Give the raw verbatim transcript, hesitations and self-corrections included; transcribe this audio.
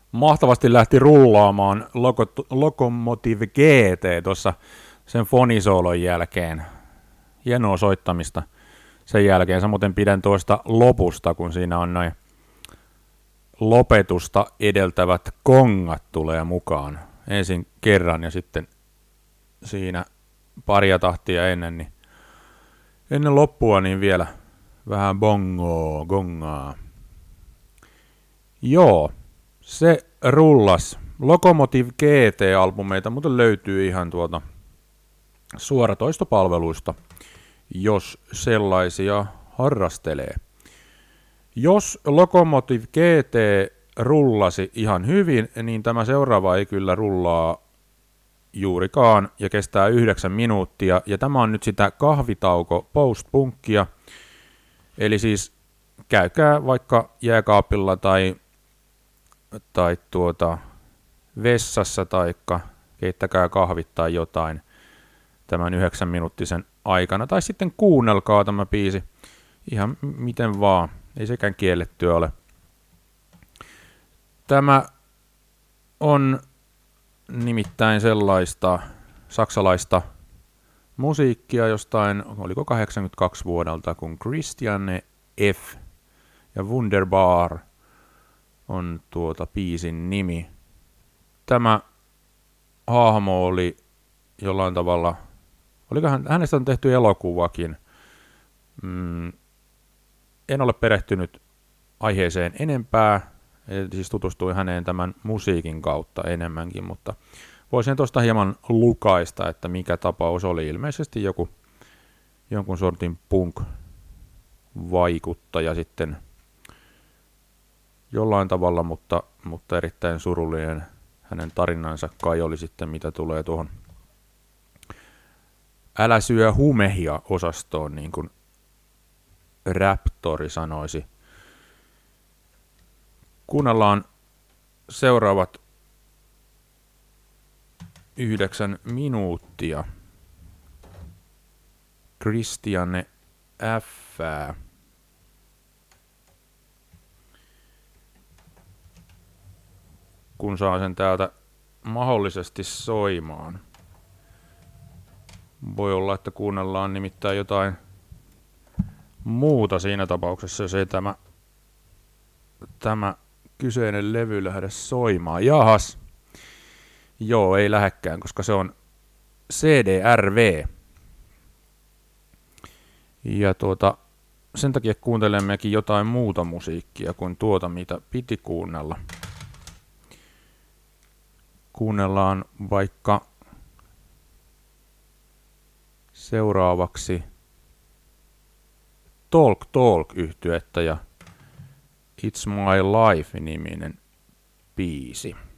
mahtavasti lähti rullaamaan Loco- Locomotive G T tuossa sen fonisoolon jälkeen. Hienoa soittamista sen jälkeen. Samoin pidän tuosta lopusta, kun siinä on noin lopetusta edeltävät kongat tulee mukaan. Ensin kerran ja sitten siinä paria tahtia ennen, niin ennen loppua niin vielä vähän bongoa, gongaa. Joo, se rullas. Locomotive G T-albumeita muuten löytyy ihan tuolta suoratoistopalveluista, jos sellaisia harrastelee. Jos Locomotive G T rullasi ihan hyvin, niin tämä seuraava ei kyllä rullaa juurikaan ja kestää yhdeksän minuuttia. Ja tämä on nyt sitä kahvitauko post-punkkia. Eli siis käykää vaikka jääkaapilla tai, tai tuota vessassa taikka keittäkää kahvit tai jotain tämän yhdeksän minuuttisen aikana. Tai sitten kuunnelkaa tämä biisi ihan miten vaan. Ei sekään kiellettyä ole. Tämä on nimittäin sellaista saksalaista musiikkia jostain, oliko kahdeksankymmentäkaksi vuodelta, kun Christiane F. ja Wunderbar on tuota biisin nimi. Tämä hahmo oli jollain tavalla, olikohan hänestä on tehty elokuvakin. Mm, en ole perehtynyt aiheeseen enempää, siis tutustuin häneen tämän musiikin kautta enemmänkin, mutta voisin tuosta hieman lukaista, että mikä tapaus oli. Ilmeisesti joku jonkun sortin punk-vaikuttaja sitten jollain tavalla, mutta, mutta erittäin surullinen hänen tarinansa kai oli sitten, mitä tulee tuohon älä syö humehia osastoon, niin kuin Raptori sanoisi. Kuunnellaan seuraavat yhdeksän minuuttia. Christiane F. Kun saa sen täältä mahdollisesti soimaan. Voi olla, että kuunnellaan nimittäin jotain muuta siinä tapauksessa, jos ei tämä, tämä kyseinen levy lähde soimaan. Jahas. Joo, ei lähekkään, koska se on C D R V. Ja tuota, sen takia kuuntelemmekin jotain muuta musiikkia kuin tuota, mitä piti kuunnella. Kuunnellaan vaikka seuraavaksi Talk Talk-yhtyettä ja It's My Life-niminen biisi.